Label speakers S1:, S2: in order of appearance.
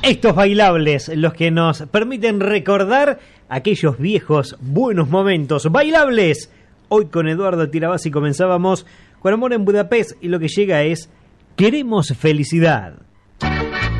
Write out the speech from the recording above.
S1: Estos bailables, los que nos permiten recordar aquellos viejos buenos momentos bailables. Hoy con Eduardo Tirabassi comenzábamos con Amor en Budapest y lo que llega es Queremos felicidad.